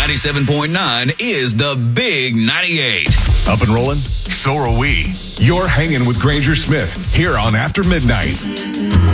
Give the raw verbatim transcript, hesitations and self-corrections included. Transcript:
ninety-seven point nine is the Big ninety-eight. Up and rolling? So are we. You're hanging with Granger Smith here on After Midnight.